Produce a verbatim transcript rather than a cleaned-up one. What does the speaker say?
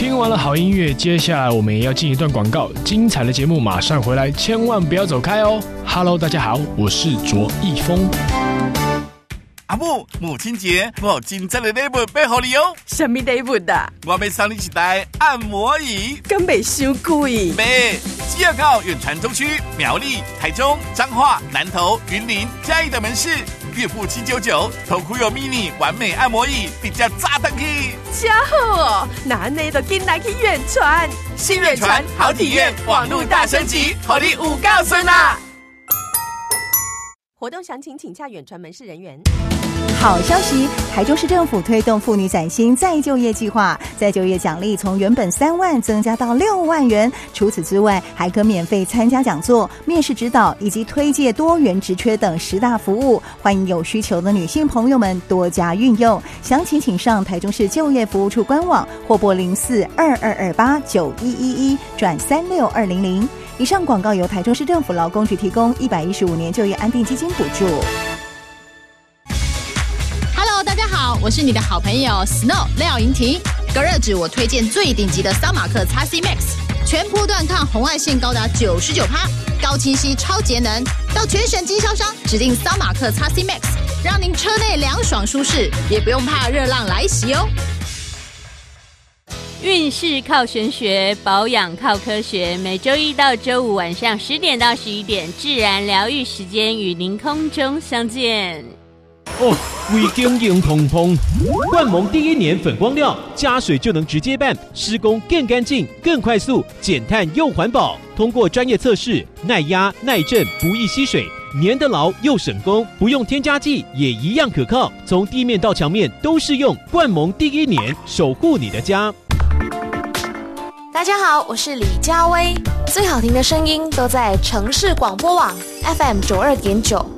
听完了好音乐，接下来我们也要进一段广告，精彩的节目马上回来，千万不要走开哦。Hello， 大家好，我是卓一峰。 阿母，母亲节我有真正的礼物要给你哦。 什么礼物啊？ 我要送你一台按摩椅， 敢袂伤贵？ 没，只要到远传中区、苗栗、台中、彰化、南投、云林、嘉义的门市，月付七九九，头箍有 mini 完美按摩椅，比较炸弹去。 真好哦，那你就紧来去远传， 新远传好体验，网络大升级，好你有够顺啊！ 活动详情请洽远传门市人员。 好消息！台中市政府推动妇女崭新再就业计划，再就业奖励从原本三万增加到六万元。除此之外，还可免费参加讲座、面试指导以及推介多元职缺等十大服务。欢迎有需求的女性朋友们多加运用。详情请上台中市就业服务处官网或拨零四二二二八九一一一转三六二零零。以上广告由台中市政府劳工局提供，一百一十五年就业安定基金补助。 大家好，我是你的好朋友 Snow 廖莹婷。隔热纸我推荐最顶级的桑马克 X C Max， 全波段抗红外线高达 百分之九十九， 高清晰超节能。到全省经销商指定桑马克 X C Max， 让您车内凉爽舒适，也不用怕热浪来袭哦。 运势靠玄学，保养靠科学。每周一到周五晚上十点到十一点，自然疗愈时间与您空中相见。 哦，规经营通风，冠盟第一年粉光料加水就能直接办，施工更干净、更快速，减碳又环保。通过专业测试，耐压、耐震，不易吸水，粘得牢又省工，不用添加剂也一样可靠。从地面到墙面都适用。冠盟第一年，守护你的家。 大家好，我是李佳薇，最好听的声音都在城市广播网 F M 九二点九。